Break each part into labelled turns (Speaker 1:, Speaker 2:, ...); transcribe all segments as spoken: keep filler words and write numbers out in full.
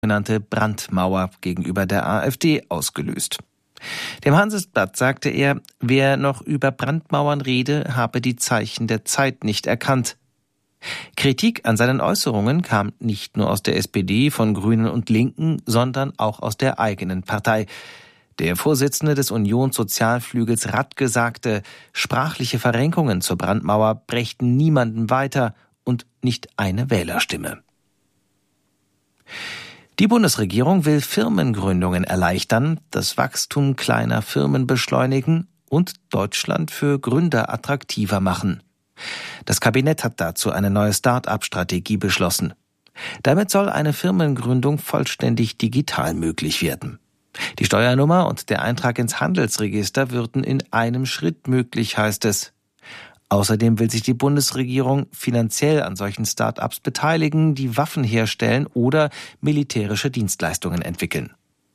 Speaker 1: sogenannte Brandmauer gegenüber der AfD ausgelöst. Dem Handelsblatt sagte er, wer noch über Brandmauern rede, habe die Zeichen der Zeit nicht erkannt. Kritik an seinen Äußerungen kam nicht nur aus der S P D, von Grünen und Linken, sondern auch aus der eigenen Partei. Der Vorsitzende des Unionssozialflügels Radke sagte, sprachliche Verrenkungen zur Brandmauer brächten niemanden weiter und nicht eine Wählerstimme. Die Bundesregierung will Firmengründungen erleichtern, das Wachstum kleiner Firmen beschleunigen und Deutschland für Gründer attraktiver machen. Das Kabinett hat dazu eine neue Start-up-Strategie beschlossen. Damit soll eine Firmengründung vollständig digital möglich werden. Die Steuernummer und der Eintrag ins Handelsregister würden in einem Schritt möglich, heißt es. Außerdem will sich die Bundesregierung finanziell an solchen Start-ups beteiligen, die Waffen herstellen oder militärische Dienstleistungen entwickeln.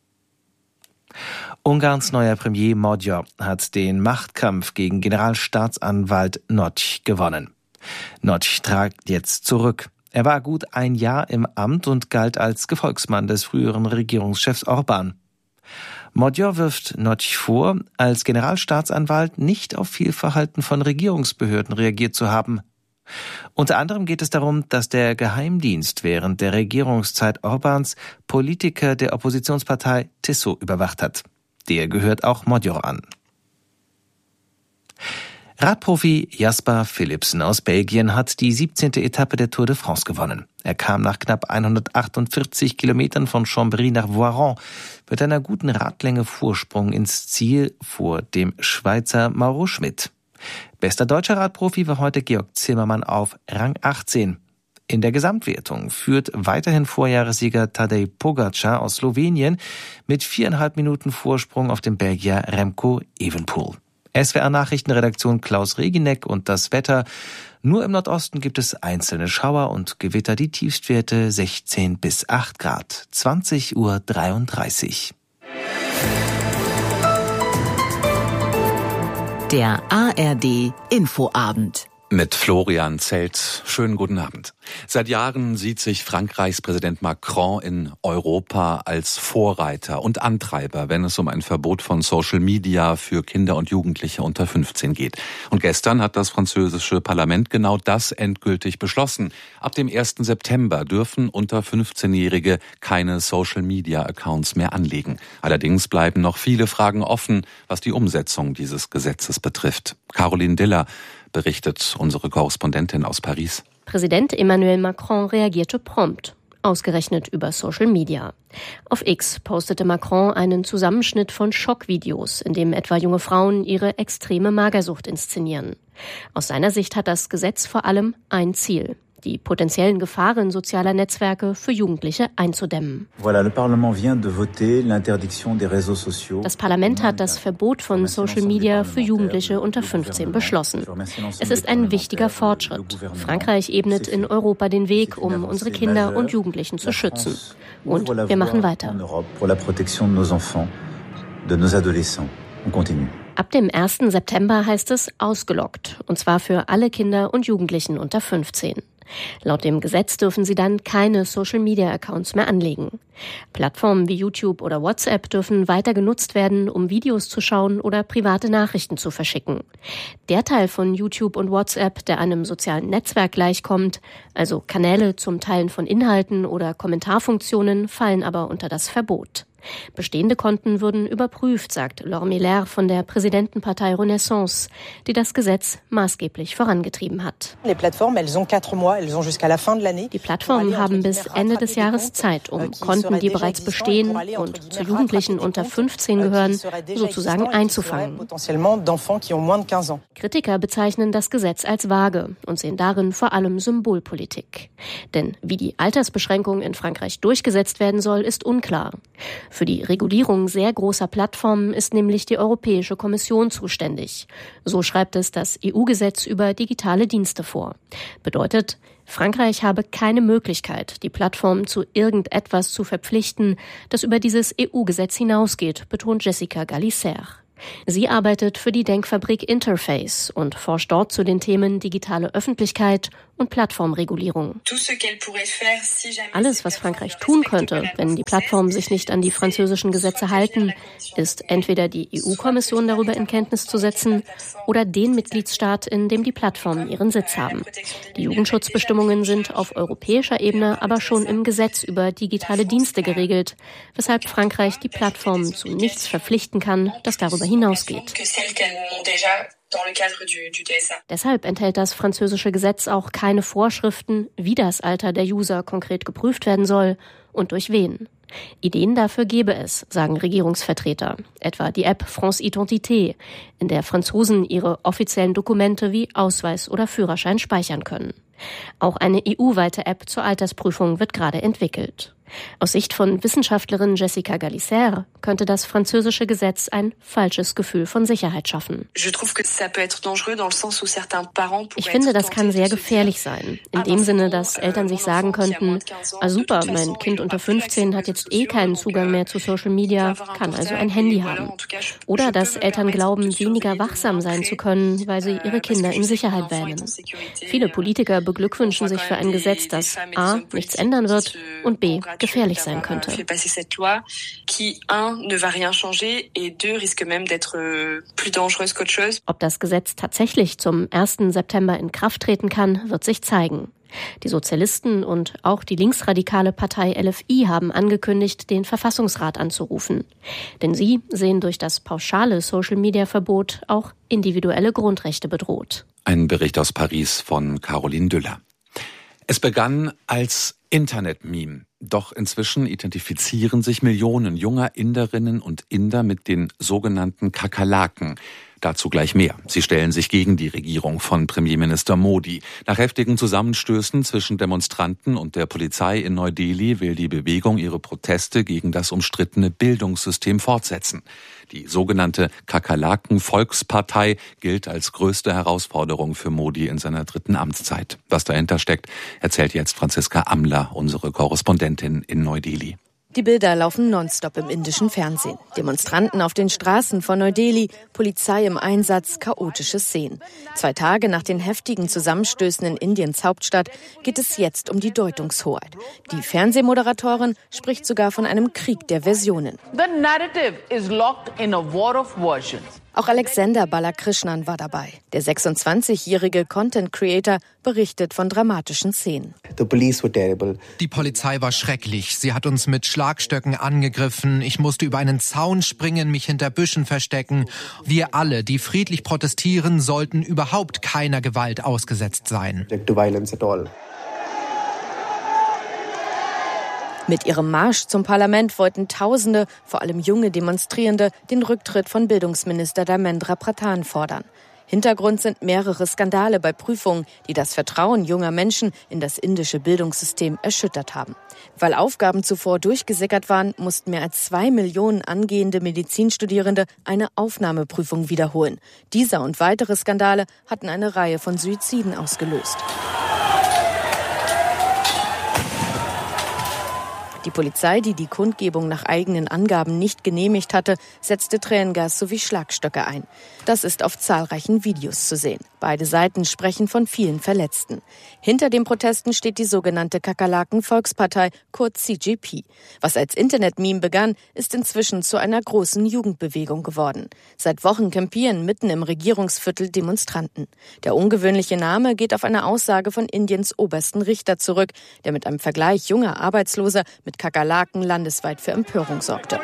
Speaker 1: Ungarns neuer Premier Magyar hat den Machtkampf gegen Generalstaatsanwalt Nagy gewonnen. Nagy trat jetzt zurück. Er war gut ein Jahr im Amt und galt als Gefolgsmann des früheren Regierungschefs Orbán. Magyar wirft Nagy vor, als Generalstaatsanwalt nicht auf Fehlverhalten von Regierungsbehörden reagiert zu haben. Unter anderem geht es darum, dass der Geheimdienst während der Regierungszeit Orbáns Politiker der Oppositionspartei Tiso überwacht hat. Der gehört auch Magyar an. Radprofi Jasper Philipsen aus Belgien hat die siebzehnte Etappe der Tour de France gewonnen. Er kam nach knapp hundertachtundvierzig Kilometern von Chambéry nach Voiron mit einer guten Radlänge Vorsprung ins Ziel vor dem Schweizer Mauro Schmid. Bester deutscher Radprofi war heute Georg Zimmermann auf Rang achtzehn. In der Gesamtwertung führt weiterhin Vorjahressieger Tadej Pogačar aus Slowenien mit viereinhalb Minuten Vorsprung auf dem Belgier Remco Evenepoel. S W R-Nachrichtenredaktion Klaus Regineck und das Wetter. Nur im Nordosten gibt es einzelne Schauer und Gewitter, die Tiefstwerte sechzehn bis acht Grad. zwanzig Uhr dreiunddreißig.
Speaker 2: Der A R D Infoabend.
Speaker 3: Mit Florian Zelt. Schönen guten Abend. Seit Jahren sieht sich Frankreichs Präsident Macron in Europa als Vorreiter und Antreiber, wenn es um ein Verbot von Social Media für Kinder und Jugendliche unter fünfzehn geht. Und gestern hat das französische Parlament genau das endgültig beschlossen. Ab dem ersten September dürfen unter fünfzehnjährige keine Social Media Accounts mehr anlegen. Allerdings bleiben noch viele Fragen offen, was die Umsetzung dieses Gesetzes betrifft. Caroline Diller berichtet unsere Korrespondentin aus Paris.
Speaker 4: Präsident Emmanuel Macron reagierte prompt, ausgerechnet über Social Media. Auf X postete Macron einen Zusammenschnitt von Schockvideos, in dem etwa junge Frauen ihre extreme Magersucht inszenieren. Aus seiner Sicht hat das Gesetz vor allem ein Ziel: die potenziellen Gefahren sozialer Netzwerke für Jugendliche einzudämmen. Das Parlament hat das Verbot von Social Media für Jugendliche unter fünfzehn beschlossen. Es ist ein wichtiger Fortschritt. Frankreich ebnet in Europa den Weg, um unsere Kinder und Jugendlichen zu schützen. Und wir machen weiter. Ab dem ersten September heißt es ausgelockt, und zwar für alle Kinder und Jugendlichen unter fünfzehn. Laut dem Gesetz dürfen sie dann keine Social-Media-Accounts mehr anlegen. Plattformen wie YouTube oder WhatsApp dürfen weiter genutzt werden, um Videos zu schauen oder private Nachrichten zu verschicken. Der Teil von YouTube und WhatsApp, der einem sozialen Netzwerk gleichkommt, also Kanäle zum Teilen von Inhalten oder Kommentarfunktionen, fallen aber unter das Verbot. Bestehende Konten würden überprüft, sagt Laure Miller von der Präsidentenpartei Renaissance, die das Gesetz maßgeblich vorangetrieben hat.
Speaker 5: Die Plattformen
Speaker 4: haben bis Ende des Jahres Zeit, um Konten, die bereits bestehen und zu Jugendlichen unter fünfzehn gehören, sozusagen einzufangen. Kritiker bezeichnen das Gesetz als vage und sehen darin vor allem Symbolpolitik. Denn wie die Altersbeschränkung in Frankreich durchgesetzt werden soll, ist unklar. Für die Regulierung sehr großer Plattformen ist nämlich die Europäische Kommission zuständig. So schreibt es das E U-Gesetz über digitale Dienste vor. Bedeutet, Frankreich habe keine Möglichkeit, die Plattformen zu irgendetwas zu verpflichten, das über dieses E U-Gesetz hinausgeht, betont Jessica Gallicer. Sie arbeitet für die Denkfabrik Interface und forscht dort zu den Themen digitale Öffentlichkeit und Plattformregulierung. Alles, was Frankreich tun könnte, wenn die Plattformen sich nicht an die französischen Gesetze halten, ist entweder die E U-Kommission darüber in Kenntnis zu setzen oder den Mitgliedstaat, in dem die Plattformen ihren Sitz haben. Die Jugendschutzbestimmungen sind auf europäischer Ebene aber schon im Gesetz über digitale Dienste geregelt, weshalb Frankreich die Plattformen zu nichts verpflichten kann, das darüber hinausgeht. Deshalb enthält das französische Gesetz auch keine Vorschriften, wie das Alter der User konkret geprüft werden soll und durch wen. Ideen dafür gäbe es, sagen Regierungsvertreter, etwa die App France Identité, in der Franzosen ihre offiziellen Dokumente wie Ausweis oder Führerschein speichern können. Auch eine E U-weite App zur Altersprüfung wird gerade entwickelt. Aus Sicht von Wissenschaftlerin Jessica Galisser könnte das französische Gesetz ein falsches Gefühl von Sicherheit schaffen. Ich finde, das kann sehr gefährlich sein. In dem Sinne, dass Eltern sich sagen könnten, ah super, mein Kind unter fünfzehn hat jetzt eh keinen Zugang mehr zu Social Media, kann also ein Handy haben. Oder dass Eltern glauben, weniger wachsam sein zu können, weil sie ihre Kinder in Sicherheit wähnen. Viele Politiker beglückwünschen sich für ein Gesetz, das a. nichts ändern wird und b. gefährlich sein könnte. Ob das Gesetz tatsächlich zum ersten September in Kraft treten kann, wird sich zeigen. Die Sozialisten und auch die linksradikale Partei L F I haben angekündigt, den Verfassungsrat anzurufen. Denn sie sehen durch das pauschale Social-Media-Verbot auch individuelle Grundrechte bedroht.
Speaker 3: Ein Bericht aus Paris von Caroline Düller. Es begann als Internet-Meme. Doch inzwischen identifizieren sich Millionen junger Inderinnen und Inder mit den sogenannten Kakerlaken. Dazu gleich mehr. Sie stellen sich gegen die Regierung von Premierminister Modi. Nach heftigen Zusammenstößen zwischen Demonstranten und der Polizei in Neu-Delhi will die Bewegung ihre Proteste gegen das umstrittene Bildungssystem fortsetzen. Die sogenannte Kakerlaken-Volkspartei gilt als größte Herausforderung für Modi in seiner dritten Amtszeit. Was dahinter steckt, erzählt jetzt Franziska Amler, unsere Korrespondentin in Neu-Delhi.
Speaker 5: Die Bilder laufen nonstop im indischen Fernsehen. Demonstranten auf den Straßen von Neu-Delhi, Polizei im Einsatz, chaotische Szenen. Zwei Tage nach den heftigen Zusammenstößen in Indiens Hauptstadt geht es jetzt um die Deutungshoheit. Die Fernsehmoderatorin spricht sogar von einem Krieg der Versionen.
Speaker 6: The narrative is locked in a war of versions.
Speaker 5: Auch Alexander Balakrishnan war dabei. Der sechsundzwanzigjährige Content-Creator berichtet von dramatischen Szenen.
Speaker 7: Die Polizei war schrecklich. Sie hat uns mit Schlagstöcken angegriffen. Ich musste über einen Zaun springen, mich hinter Büschen verstecken. Wir alle, die friedlich protestieren, sollten überhaupt keiner Gewalt ausgesetzt sein.
Speaker 5: Mit ihrem Marsch zum Parlament wollten Tausende, vor allem junge Demonstrierende, den Rücktritt von Bildungsminister Dharmendra Pradhan fordern. Hintergrund sind mehrere Skandale bei Prüfungen, die das Vertrauen junger Menschen in das indische Bildungssystem erschüttert haben. Weil Aufgaben zuvor durchgesickert waren, mussten mehr als zwei Millionen angehende Medizinstudierende eine Aufnahmeprüfung wiederholen. Dieser und weitere Skandale hatten eine Reihe von Suiziden ausgelöst. Die Polizei, die die Kundgebung nach eigenen Angaben nicht genehmigt hatte, setzte Tränengas sowie Schlagstöcke ein. Das ist auf zahlreichen Videos zu sehen. Beide Seiten sprechen von vielen Verletzten. Hinter den Protesten steht die sogenannte Kakerlaken-Volkspartei, kurz C J P. Was als Internet-Meme begann, ist inzwischen zu einer großen Jugendbewegung geworden. Seit Wochen campieren mitten im Regierungsviertel Demonstranten. Der ungewöhnliche Name geht auf eine Aussage von Indiens obersten Richter zurück, der mit einem Vergleich junger Arbeitsloser mit Kakerlaken landesweit für Empörung sorgte.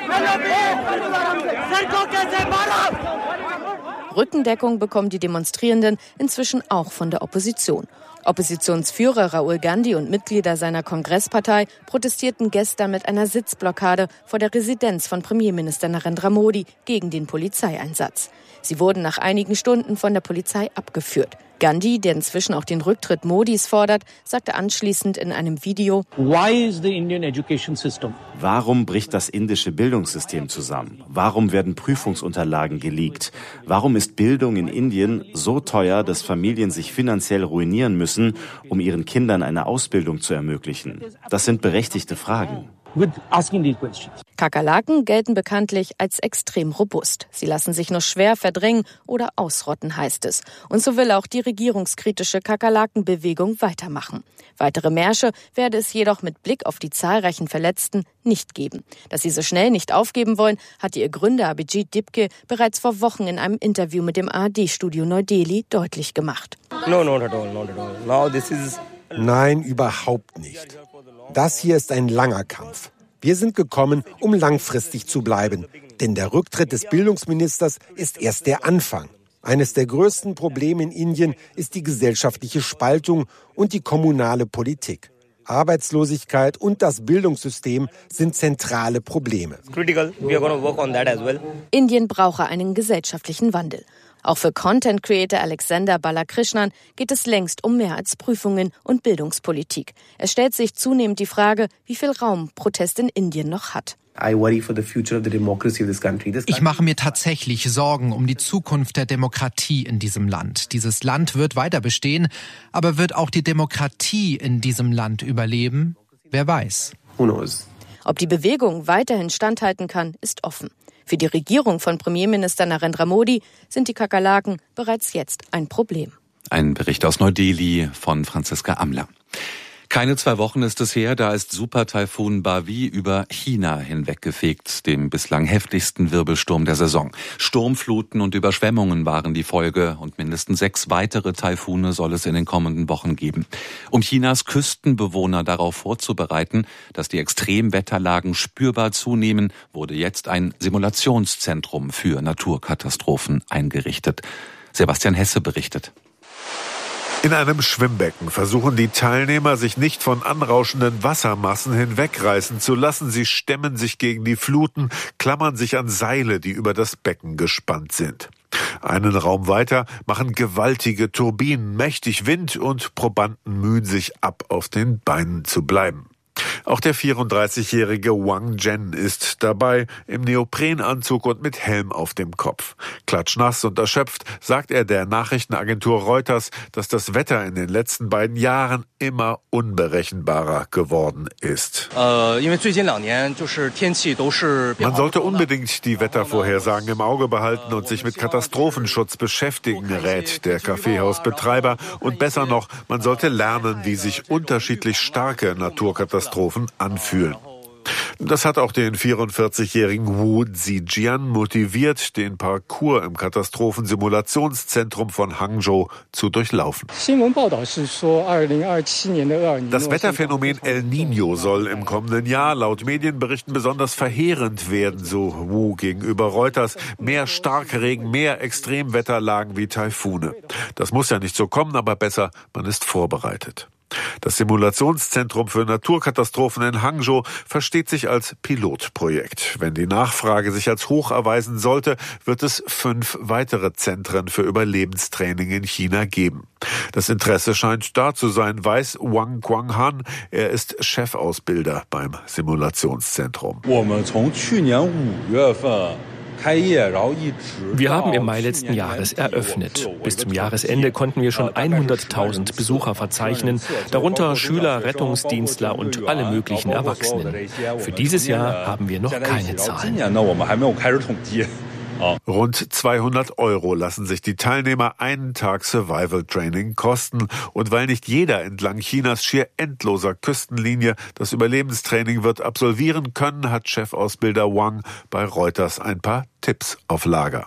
Speaker 5: Rückendeckung bekommen die Demonstrierenden inzwischen auch von der Opposition. Oppositionsführer Rahul Gandhi und Mitglieder seiner Kongresspartei protestierten gestern mit einer Sitzblockade vor der Residenz von Premierminister Narendra Modi gegen den Polizeieinsatz. Sie wurden nach einigen Stunden von der Polizei abgeführt. Gandhi, der inzwischen auch den Rücktritt Modis fordert, sagte anschließend in einem Video:
Speaker 8: Why is the Indian education system?
Speaker 9: Warum bricht das indische Bildungssystem zusammen? Warum werden Prüfungsunterlagen geleakt? Warum ist Bildung in Indien so teuer, dass Familien sich finanziell ruinieren müssen, um ihren Kindern eine Ausbildung zu ermöglichen? Das sind berechtigte Fragen.
Speaker 8: with asking these questions.
Speaker 5: Kakerlaken gelten bekanntlich als extrem robust. Sie lassen sich nur schwer verdrängen oder ausrotten, heißt es. Und so will auch die regierungskritische Kakerlakenbewegung weitermachen. Weitere Märsche werde es jedoch mit Blick auf die zahlreichen Verletzten nicht geben. Dass sie so schnell nicht aufgeben wollen, hatte ihr Gründer Abhijit Dipke bereits vor Wochen in einem Interview mit dem A R D-Studio Neu-Delhi deutlich gemacht.
Speaker 10: No, not at all, not at all. Now this is... Nein, überhaupt nicht. Das hier ist ein langer Kampf. Wir sind gekommen, um langfristig zu bleiben. Denn der Rücktritt des Bildungsministers ist erst der Anfang. Eines der größten Probleme in Indien ist die gesellschaftliche Spaltung und die kommunale Politik. Arbeitslosigkeit und das Bildungssystem sind zentrale Probleme.
Speaker 5: Indien brauche einen gesellschaftlichen Wandel. Auch für Content-Creator Alexander Balakrishnan geht es längst um mehr als Prüfungen und Bildungspolitik. Es stellt sich zunehmend die Frage, wie viel Raum Protest in Indien noch hat.
Speaker 7: Ich mache mir tatsächlich Sorgen um die Zukunft der Demokratie in diesem Land. Dieses Land wird weiter bestehen, aber wird auch die Demokratie in diesem Land überleben? Wer weiß.
Speaker 5: Ob die Bewegung weiterhin standhalten kann, ist offen. Für die Regierung von Premierminister Narendra Modi sind die Kakerlaken bereits jetzt ein Problem.
Speaker 3: Ein Bericht aus Neu-Delhi von Franziska Amler. Keine zwei Wochen ist es her, da ist Super-Taifun Bavi über China hinweggefegt, dem bislang heftigsten Wirbelsturm der Saison. Sturmfluten und Überschwemmungen waren die Folge und mindestens sechs weitere Taifune soll es in den kommenden Wochen geben. Um Chinas Küstenbewohner darauf vorzubereiten, dass die Extremwetterlagen spürbar zunehmen, wurde jetzt ein Simulationszentrum für Naturkatastrophen eingerichtet. Sebastian Hesse berichtet.
Speaker 11: In einem Schwimmbecken versuchen die Teilnehmer, sich nicht von anrauschenden Wassermassen hinwegreißen zu lassen. Sie stemmen sich gegen die Fluten, klammern sich an Seile, die über das Becken gespannt sind. Einen Raum weiter machen gewaltige Turbinen mächtig Wind und Probanden mühen sich ab, auf den Beinen zu bleiben. Auch der vierunddreißigjährige Wang Zhen ist dabei, im Neoprenanzug und mit Helm auf dem Kopf. Klatschnass und erschöpft sagt er der Nachrichtenagentur Reuters, dass das Wetter in den letzten beiden Jahren immer unberechenbarer geworden ist. Man sollte unbedingt die Wettervorhersagen im Auge behalten und sich mit Katastrophenschutz beschäftigen, rät der Kaffeehausbetreiber. Und besser noch, man sollte lernen, wie sich unterschiedlich starke Naturkatastrophen anfühlen. Das hat auch den vierundvierzigjährigen Wu Zijian motiviert, den Parcours im Katastrophensimulationszentrum von Hangzhou zu durchlaufen. Das Wetterphänomen El Niño soll im kommenden Jahr laut Medienberichten besonders verheerend werden, so Wu gegenüber Reuters. Mehr Starkregen, mehr Extremwetterlagen wie Taifune. Das muss ja nicht so kommen, aber besser, man ist vorbereitet. Das Simulationszentrum für Naturkatastrophen in Hangzhou versteht sich als Pilotprojekt. Wenn die Nachfrage sich als hoch erweisen sollte, wird es fünf weitere Zentren für Überlebenstraining in China geben. Das Interesse scheint da zu sein, weiß Wang Guanghan. Er ist Chefausbilder beim Simulationszentrum.
Speaker 12: Wir haben im Mai letzten Jahres eröffnet. Bis zum Jahresende konnten wir schon hunderttausend Besucher verzeichnen, darunter Schüler, Rettungsdienstler und alle möglichen Erwachsenen. Für dieses Jahr haben wir noch keine Zahlen.
Speaker 11: Rund zweihundert Euro lassen sich die Teilnehmer einen Tag Survival Training kosten. Und weil nicht jeder entlang Chinas schier endloser Küstenlinie das Überlebenstraining wird absolvieren können, hat Chefausbilder Wang bei Reuters ein paar Tipps auf Lager.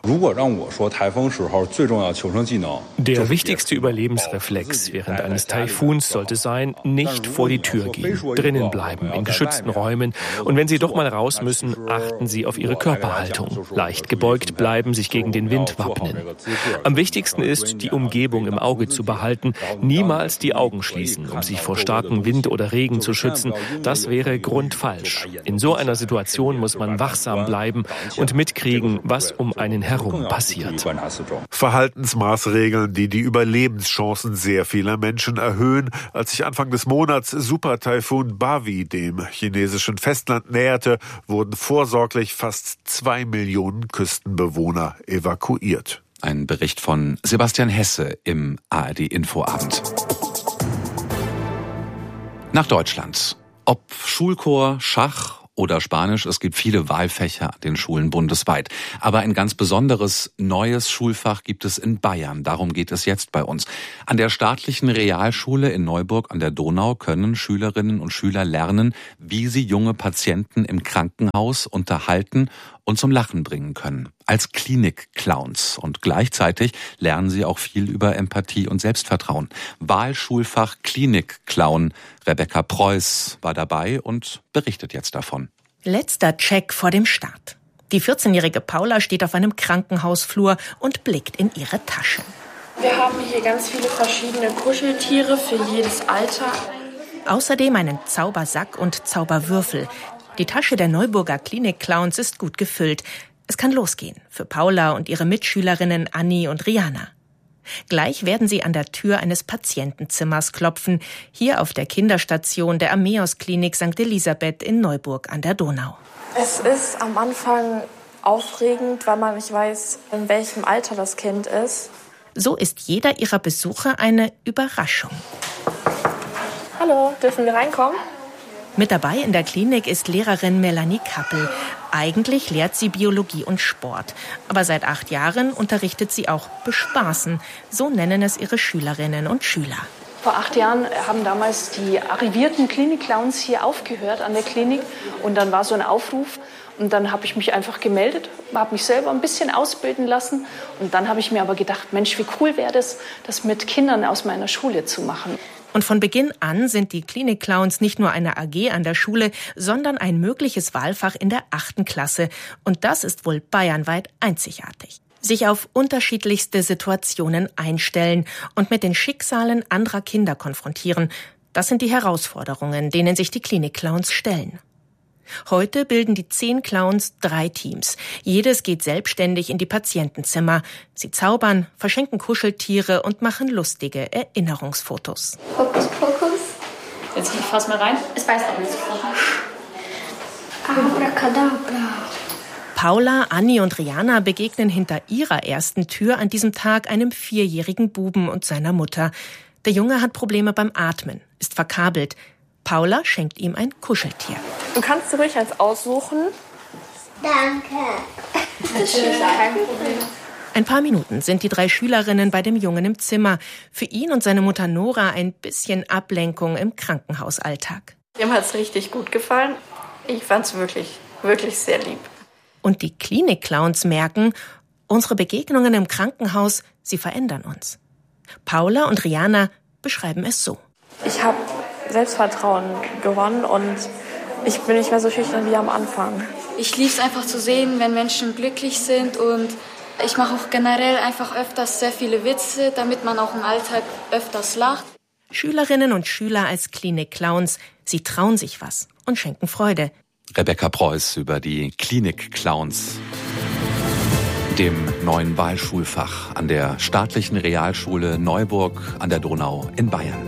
Speaker 12: Der wichtigste Überlebensreflex während eines Taifuns sollte sein, nicht vor die Tür gehen, drinnen bleiben, in geschützten Räumen. Und wenn Sie doch mal raus müssen, achten Sie auf Ihre Körperhaltung. Leicht gebeugt bleiben, sich gegen den Wind wappnen. Am wichtigsten ist, die Umgebung im Auge zu behalten, niemals die Augen schließen, um sich vor starkem Wind oder Regen zu schützen. Das wäre grundfalsch. In so einer Situation muss man wachsam bleiben und mitkriegen, was um einen herum passiert.
Speaker 11: Verhaltensmaßregeln, die die Überlebenschancen sehr vieler Menschen erhöhen. Als sich Anfang des Monats Super-Taifun Bavi dem chinesischen Festland näherte, wurden vorsorglich fast zwei Millionen Küstenbewohner evakuiert.
Speaker 3: Ein Bericht von Sebastian Hesse im A R D Infoabend. Nach Deutschland. Ob Schulchor, Schach oder Spanisch, es gibt viele Wahlfächer an den Schulen bundesweit. Aber ein ganz besonderes neues Schulfach gibt es in Bayern. Darum geht es jetzt bei uns. An der staatlichen Realschule in Neuburg an der Donau können Schülerinnen und Schüler lernen, wie sie junge Patienten im Krankenhaus unterhalten und zum Lachen bringen können. Als Klinik-Clowns. Und gleichzeitig lernen sie auch viel über Empathie und Selbstvertrauen. Wahlschulfach Klinik-Clown Rebecca Preuß war dabei und berichtet jetzt davon.
Speaker 13: Letzter Check vor dem Start. Die vierzehnjährige Paula steht auf einem Krankenhausflur und blickt in ihre Tasche.
Speaker 14: Wir haben hier ganz viele verschiedene Kuscheltiere für jedes Alter.
Speaker 13: Außerdem einen Zaubersack und Zauberwürfel. Die Tasche der Neuburger Klinik-Clowns ist gut gefüllt. Es kann losgehen für Paula und ihre Mitschülerinnen Anni und Rihanna. Gleich werden sie an der Tür eines Patientenzimmers klopfen, hier auf der Kinderstation der Ameos-Klinik Sankt Elisabeth in Neuburg an der Donau.
Speaker 14: Es ist am Anfang aufregend, weil man nicht weiß, in welchem Alter das Kind ist.
Speaker 13: So ist jeder ihrer Besucher eine Überraschung.
Speaker 14: Hallo, dürfen wir reinkommen?
Speaker 13: Mit dabei in der Klinik ist Lehrerin Melanie Kappel. Eigentlich lehrt sie Biologie und Sport. Aber seit acht Jahren unterrichtet sie auch Bespaßen. So nennen es ihre Schülerinnen und Schüler.
Speaker 15: Vor acht Jahren haben damals die arrivierten Klinik-Clowns hier aufgehört an der Klinik. Und dann war so ein Aufruf. Und dann habe ich mich einfach gemeldet, habe mich selber ein bisschen ausbilden lassen. Und dann habe ich mir aber gedacht, Mensch, wie cool wäre das, das mit Kindern aus meiner Schule zu machen.
Speaker 13: Und von Beginn an sind die Klinik-Clowns nicht nur eine A G an der Schule, sondern ein mögliches Wahlfach in der achten Klasse. Und das ist wohl bayernweit einzigartig. Sich auf unterschiedlichste Situationen einstellen und mit den Schicksalen anderer Kinder konfrontieren. Das sind die Herausforderungen, denen sich die Klinik-Clowns stellen. Heute bilden die zehn Clowns drei Teams. Jedes geht selbstständig in die Patientenzimmer. Sie zaubern, verschenken Kuscheltiere und machen lustige Erinnerungsfotos.
Speaker 16: Hokus Pokus.
Speaker 17: Jetzt fass mal rein.
Speaker 16: Es beißt auch nicht. Abracadabra.
Speaker 13: Paula, Anni und Rihanna begegnen hinter ihrer ersten Tür an diesem Tag einem vierjährigen Buben und seiner Mutter. Der Junge hat Probleme beim Atmen, ist verkabelt. Paula schenkt ihm ein Kuscheltier.
Speaker 14: Du kannst dir ruhig eins aussuchen.
Speaker 16: Danke. Das ist kein Problem.
Speaker 13: Ein paar Minuten sind die drei Schülerinnen bei dem Jungen im Zimmer. Für ihn und seine Mutter Nora ein bisschen Ablenkung im Krankenhausalltag.
Speaker 14: Ihm hat es richtig gut gefallen. Ich fand es wirklich, wirklich sehr lieb.
Speaker 13: Und die Klinik-Clowns merken, unsere Begegnungen im Krankenhaus, sie verändern uns. Paula und Rihanna beschreiben es so.
Speaker 14: Ich habe Selbstvertrauen gewonnen und ich bin nicht mehr so schüchtern wie am Anfang.
Speaker 17: Ich liebe es einfach zu sehen, wenn Menschen glücklich sind, und ich mache auch generell einfach öfters sehr viele Witze, damit man auch im Alltag öfters lacht.
Speaker 13: Schülerinnen und Schüler als Klinik-Clowns, sie trauen sich was und schenken Freude.
Speaker 3: Rebecca Preuß über die Klinik-Clowns, dem neuen Wahlschulfach an der staatlichen Realschule Neuburg an der Donau in Bayern.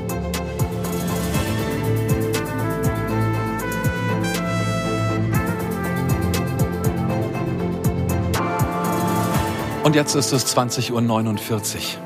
Speaker 3: Und jetzt ist es zwanzig Uhr neunundvierzig.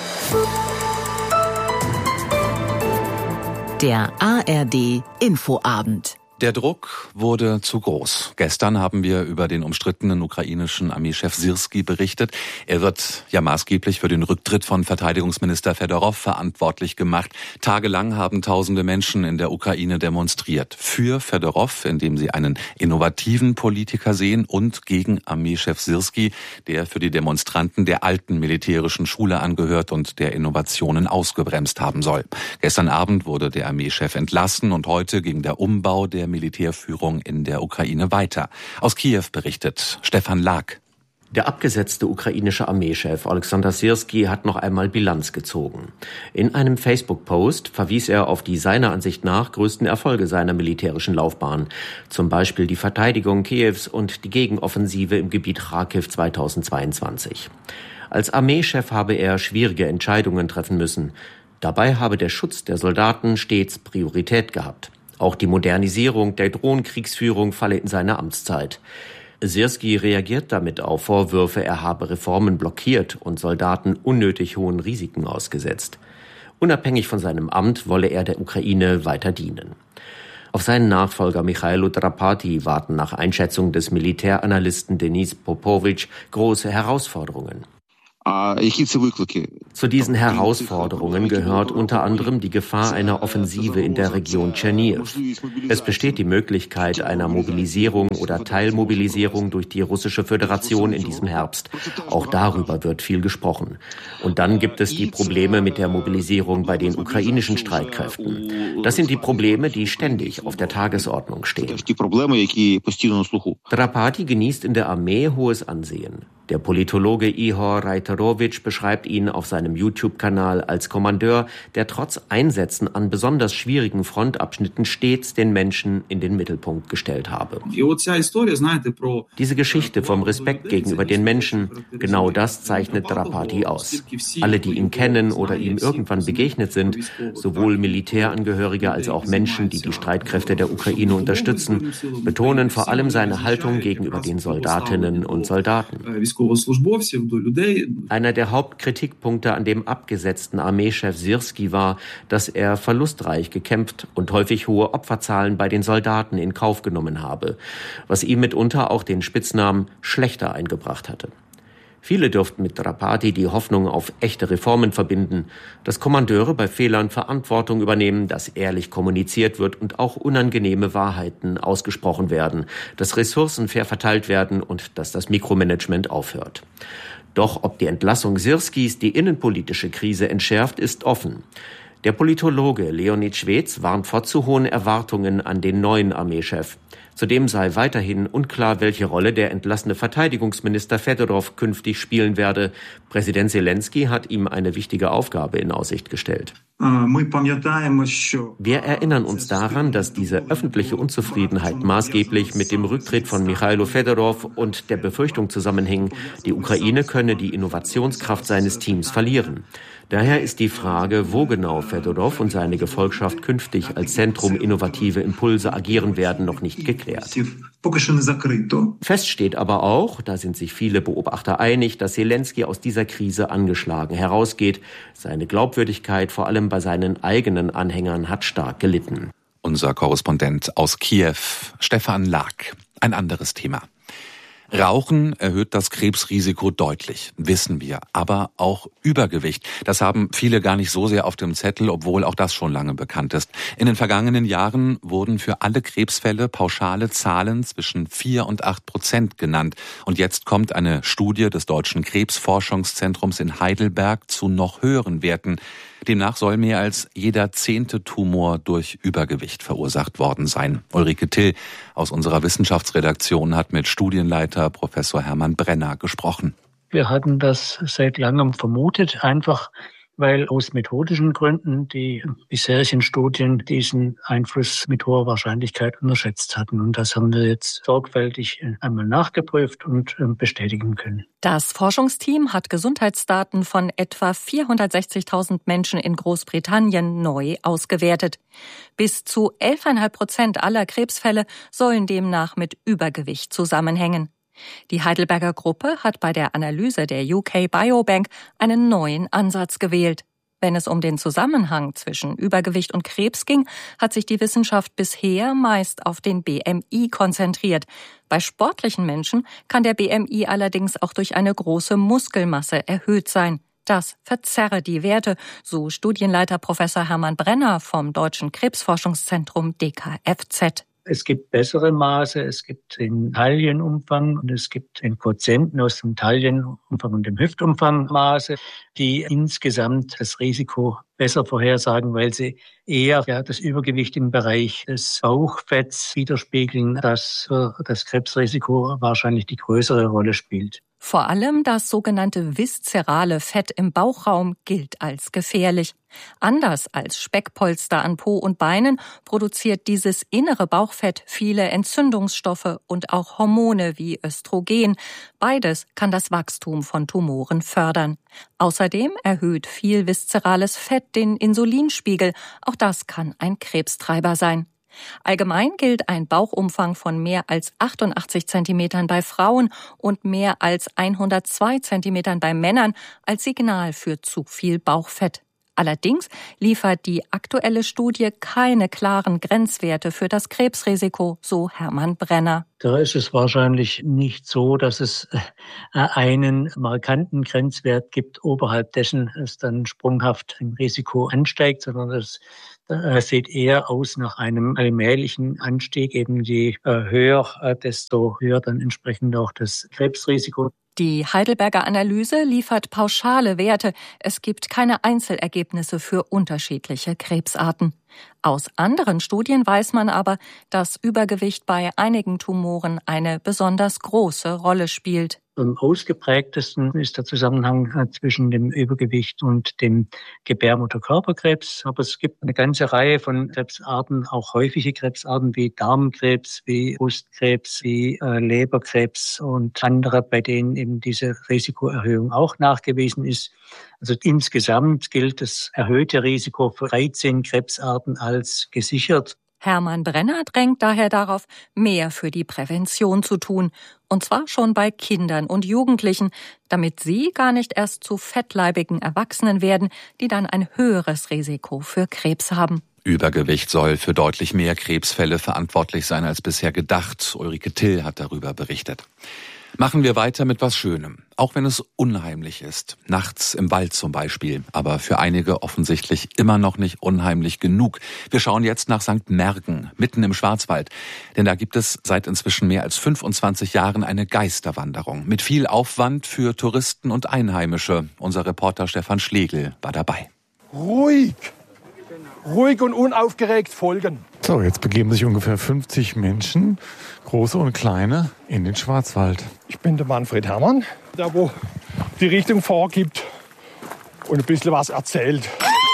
Speaker 2: Der A R D Infoabend.
Speaker 3: Der Druck wurde zu groß. Gestern haben wir über den umstrittenen ukrainischen Armeechef Syrskij berichtet. Er wird ja maßgeblich für den Rücktritt von Verteidigungsminister Fedorow verantwortlich gemacht. Tagelang haben tausende Menschen in der Ukraine demonstriert. Für Fedorow, indem sie einen innovativen Politiker sehen, und gegen Armeechef Syrskij, der für die Demonstranten der alten militärischen Schule angehört und der Innovationen ausgebremst haben soll. Gestern Abend wurde der Armeechef entlassen und heute ging der Umbau der Militärführung in der Ukraine weiter. Aus Kiew berichtet Stefan Lag.
Speaker 18: Der abgesetzte ukrainische Armeechef Alexander Syrskij hat noch einmal Bilanz gezogen. In einem Facebook-Post verwies er auf die seiner Ansicht nach größten Erfolge seiner militärischen Laufbahn, zum Beispiel die Verteidigung Kiews und die Gegenoffensive im Gebiet Charkiw zweitausendzweiundzwanzig. Als Armeechef habe er schwierige Entscheidungen treffen müssen. Dabei habe der Schutz der Soldaten stets Priorität gehabt. Auch die Modernisierung der Drohnenkriegsführung falle in seine Amtszeit. Syrskij reagiert damit auf Vorwürfe, er habe Reformen blockiert und Soldaten unnötig hohen Risiken ausgesetzt. Unabhängig von seinem Amt wolle er der Ukraine weiter dienen. Auf seinen Nachfolger Mihailo Drapati warten nach Einschätzung des Militäranalysten Denis Popovic große Herausforderungen. Zu diesen Herausforderungen gehört unter anderem die Gefahr einer Offensive in der Region Tschernihiv. Es besteht die Möglichkeit einer Mobilisierung oder Teilmobilisierung durch die Russische Föderation in diesem Herbst. Auch darüber wird viel gesprochen. Und dann gibt es die Probleme mit der Mobilisierung bei den ukrainischen Streitkräften. Das sind die Probleme, die ständig auf der Tagesordnung stehen. Drapati genießt in der Armee hohes Ansehen. Der Politologe Ihor Reiterovich beschreibt ihn auf seinem YouTube-Kanal als Kommandeur, der trotz Einsätzen an besonders schwierigen Frontabschnitten stets den Menschen in den Mittelpunkt gestellt habe. Diese Geschichte vom Respekt gegenüber den Menschen, genau das zeichnet Drapati aus. Alle, die ihn kennen oder ihm irgendwann begegnet sind, sowohl Militärangehörige als auch Menschen, die die Streitkräfte der Ukraine unterstützen, betonen vor allem seine Haltung gegenüber den Soldatinnen und Soldaten. Einer der Hauptkritikpunkte an dem abgesetzten Armeechef Syrski war, dass er verlustreich gekämpft und häufig hohe Opferzahlen bei den Soldaten in Kauf genommen habe, was ihm mitunter auch den Spitznamen Schlechter eingebracht hatte. Viele dürften mit Drapati die Hoffnung auf echte Reformen verbinden, dass Kommandeure bei Fehlern Verantwortung übernehmen, dass ehrlich kommuniziert wird und auch unangenehme Wahrheiten ausgesprochen werden, dass Ressourcen fair verteilt werden und dass das Mikromanagement aufhört. Doch ob die Entlassung Syrskis die innenpolitische Krise entschärft, ist offen. Der Politologe Leonid Schwedz warnt vor zu hohen Erwartungen an den neuen Armeechef. Zudem sei weiterhin unklar, welche Rolle der entlassene Verteidigungsminister Fedorov künftig spielen werde. Präsident Selensky hat ihm eine wichtige Aufgabe in Aussicht gestellt. Wir erinnern uns daran, dass diese öffentliche Unzufriedenheit maßgeblich mit dem Rücktritt von Michailo Fedorov und der Befürchtung zusammenhing, die Ukraine könne die Innovationskraft seines Teams verlieren. Daher ist die Frage, wo genau Fedorov und seine Gefolgschaft künftig als Zentrum innovative Impulse agieren werden, noch nicht geklärt. Fest steht aber auch, da sind sich viele Beobachter einig, dass Selensky aus dieser Krise angeschlagen herausgeht. Seine Glaubwürdigkeit, vor allem bei seinen eigenen Anhängern, hat stark gelitten.
Speaker 3: Unser Korrespondent aus Kiew, Stefan Lag. Ein anderes Thema. Rauchen erhöht das Krebsrisiko deutlich, wissen wir, aber auch Übergewicht. Das haben viele gar nicht so sehr auf dem Zettel, obwohl auch das schon lange bekannt ist. In den vergangenen Jahren wurden für alle Krebsfälle pauschale Zahlen zwischen vier und acht Prozent genannt. Und jetzt kommt eine Studie des Deutschen Krebsforschungszentrums in Heidelberg zu noch höheren Werten. Demnach soll mehr als jeder zehnte Tumor durch Übergewicht verursacht worden sein. Ulrike Till aus unserer Wissenschaftsredaktion hat mit Studienleiter Professor Hermann Brenner gesprochen.
Speaker 8: Wir hatten das seit langem vermutet, einfach weil aus methodischen Gründen die bisherigen Studien diesen Einfluss mit hoher Wahrscheinlichkeit unterschätzt hatten. Und das haben wir jetzt sorgfältig einmal nachgeprüft und bestätigen können.
Speaker 19: Das Forschungsteam hat Gesundheitsdaten von etwa vierhundertsechzigtausend Menschen in Großbritannien neu ausgewertet. Bis zu elf Komma fünf Prozent aller Krebsfälle sollen demnach mit Übergewicht zusammenhängen. Die Heidelberger Gruppe hat bei der Analyse der U K Biobank einen neuen Ansatz gewählt. Wenn es um den Zusammenhang zwischen Übergewicht und Krebs ging, hat sich die Wissenschaft bisher meist auf den B M I konzentriert. Bei sportlichen Menschen kann der B M I allerdings auch durch eine große Muskelmasse erhöht sein. Das verzerre die Werte, so Studienleiter Professor Hermann Brenner vom Deutschen Krebsforschungszentrum D K F Z.
Speaker 8: Es gibt bessere Maße, es gibt den Taillenumfang und es gibt den Quotienten aus dem Taillenumfang und dem Hüftumfang Maße, die insgesamt das Risiko besser vorhersagen, weil sie eher ja, das Übergewicht im Bereich des Bauchfetts widerspiegeln, das für das Krebsrisiko wahrscheinlich die größere Rolle spielt.
Speaker 19: Vor allem das sogenannte viszerale Fett im Bauchraum gilt als gefährlich. Anders als Speckpolster an Po und Beinen produziert dieses innere Bauchfett viele Entzündungsstoffe und auch Hormone wie Östrogen. Beides kann das Wachstum von Tumoren fördern. Außerdem erhöht viel viszerales Fett den Insulinspiegel. Auch das kann ein Krebstreiber sein. Allgemein gilt ein Bauchumfang von mehr als achtundachtzig Zentimetern bei Frauen und mehr als hundertzwei Zentimetern bei Männern als Signal für zu viel Bauchfett. Allerdings liefert die aktuelle Studie keine klaren Grenzwerte für das Krebsrisiko, so Hermann Brenner.
Speaker 8: Da ist es wahrscheinlich nicht so, dass es einen markanten Grenzwert gibt, oberhalb dessen es dann sprunghaft im Risiko ansteigt, sondern es sieht eher aus nach einem allmählichen Anstieg. Eben je höher, desto höher dann entsprechend auch das Krebsrisiko.
Speaker 19: Die Heidelberger Analyse liefert pauschale Werte. Es gibt keine Einzelergebnisse für unterschiedliche Krebsarten. Aus anderen Studien weiß man aber, dass Übergewicht bei einigen Tumoren eine besonders große Rolle spielt.
Speaker 8: Am ausgeprägtesten ist der Zusammenhang zwischen dem Übergewicht und dem Gebärmutterkörperkrebs. Aber es gibt eine ganze Reihe von Krebsarten, auch häufige Krebsarten wie Darmkrebs, wie Brustkrebs, wie äh, Leberkrebs und andere, bei denen eben diese Risikoerhöhung auch nachgewiesen ist. Also insgesamt gilt das erhöhte Risiko für dreizehn Krebsarten als gesichert.
Speaker 19: Hermann Brenner drängt daher darauf, mehr für die Prävention zu tun. Und zwar schon bei Kindern und Jugendlichen, damit sie gar nicht erst zu fettleibigen Erwachsenen werden, die dann ein höheres Risiko für Krebs haben.
Speaker 3: Übergewicht soll für deutlich mehr Krebsfälle verantwortlich sein als bisher gedacht. Ulrike Till hat darüber berichtet. Machen wir weiter mit was Schönem, auch wenn es unheimlich ist. Nachts im Wald zum Beispiel, aber für einige offensichtlich immer noch nicht unheimlich genug. Wir schauen jetzt nach Sankt Märgen, mitten im Schwarzwald. Denn da gibt es seit inzwischen mehr als fünfundzwanzig Jahren eine Geisterwanderung. Mit viel Aufwand für Touristen und Einheimische. Unser Reporter Stefan Schlegel war dabei.
Speaker 20: Ruhig, ruhig und unaufgeregt folgen.
Speaker 21: So, jetzt begeben sich ungefähr fünfzig Menschen, große und kleine, in den Schwarzwald.
Speaker 20: Ich bin der Manfred Herrmann, der wo die Richtung vorgibt und ein bisschen was erzählt.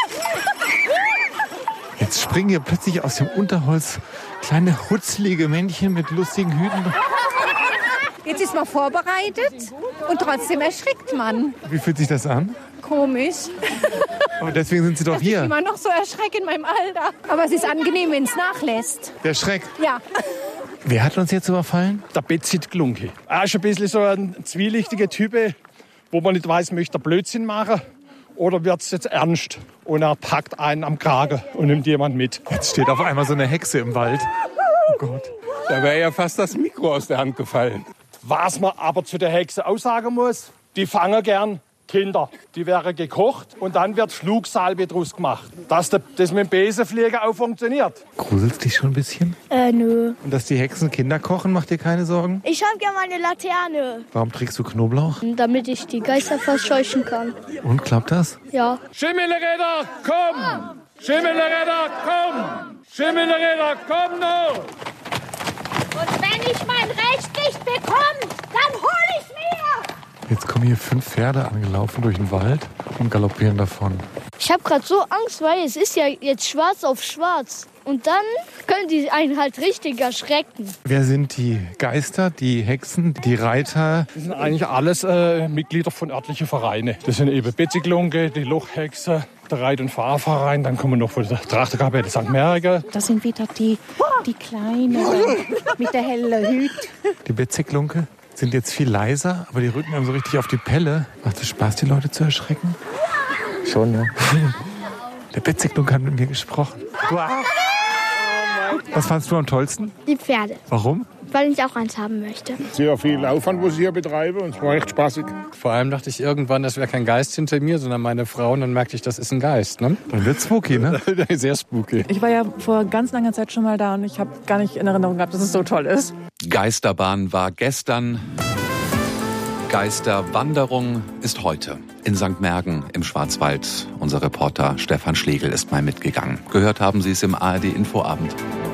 Speaker 21: Jetzt springen hier plötzlich aus dem Unterholz kleine hutzlige Männchen mit lustigen Hüten.
Speaker 22: Jetzt ist man vorbereitet und trotzdem erschrickt man.
Speaker 21: Wie fühlt sich das an?
Speaker 22: Komisch.
Speaker 21: Aber deswegen sind Sie doch
Speaker 22: das
Speaker 21: hier.
Speaker 22: Ich bin immer noch so erschreckt in meinem Alter. Aber es ist angenehm, wenn es nachlässt.
Speaker 21: Der Schreck?
Speaker 22: Ja.
Speaker 21: Wer hat uns jetzt überfallen?
Speaker 20: Der Betzit Glunke. Er ist ein bisschen so ein zwielichtiger Typ, wo man nicht weiß, möchte er Blödsinn machen oder wird es jetzt ernst? Und er packt einen am Kragen und nimmt jemand mit.
Speaker 21: Jetzt steht auf einmal so eine Hexe im Wald. Oh Gott.
Speaker 20: Da wäre ja fast das Mikro aus der Hand gefallen. Was man aber zu der Hexe aussagen muss, die fangen gern Kinder. Die werden gekocht und dann wird Flugsalbe draus gemacht. Dass das mit dem Besenfliegen auch funktioniert.
Speaker 21: Gruselst dich schon ein bisschen?
Speaker 23: Äh, nö.
Speaker 21: Und dass die Hexen Kinder kochen, macht dir keine Sorgen?
Speaker 23: Ich hab gerne mal eine Laterne.
Speaker 21: Warum trägst du Knoblauch?
Speaker 23: Damit ich die Geister verscheuchen kann.
Speaker 21: Und klappt das?
Speaker 23: Ja.
Speaker 20: Schimmelretter, komm! Schimmelretter, komm! Schimmelretter, komm noch!
Speaker 23: Und wenn ich mein Recht nicht bekomme, dann hol ich's mir!
Speaker 21: Jetzt kommen hier fünf Pferde angelaufen durch den Wald und galoppieren davon.
Speaker 23: Ich habe gerade so Angst, weil es ist ja jetzt schwarz auf schwarz. Und dann können die einen halt richtig erschrecken.
Speaker 21: Wer sind die Geister, die Hexen, die Reiter?
Speaker 20: Das sind eigentlich alles äh, Mitglieder von örtlichen Vereinen. Das sind eben Betzit Glunke, die Lochhexe, der Reit- und Fahrverein. Dann kommen noch von der Trachterkapelle Sankt Märgen.
Speaker 22: Das sind wieder die, die Kleinen mit der hellen Hüte.
Speaker 21: Die Betzit Glunke sind jetzt viel leiser, aber die rücken einem so richtig auf die Pelle. Macht es Spaß, die Leute zu erschrecken?
Speaker 20: Schon, ja.
Speaker 21: Der Betzit Glunke hat mit mir gesprochen. Was fandst du am tollsten?
Speaker 23: Die Pferde.
Speaker 21: Warum?
Speaker 23: Weil ich auch eins haben möchte.
Speaker 24: Sehr viel Aufwand, was ich hier betreibe, und es war echt spaßig.
Speaker 25: Vor allem dachte ich irgendwann, das wäre kein Geist hinter mir, sondern meine Frau. Und dann merkte ich, das ist ein Geist. Ne?
Speaker 21: Dann wird spooky, ne?
Speaker 25: Sehr spooky.
Speaker 26: Ich war ja vor ganz langer Zeit schon mal da und ich habe gar nicht in Erinnerung gehabt, dass es so toll ist.
Speaker 3: Geisterbahn war gestern. Geisterwanderung ist heute in Sankt Märgen im Schwarzwald. Unser Reporter Stefan Schlegel ist mal mitgegangen. Gehört haben Sie es im A R D Infoabend.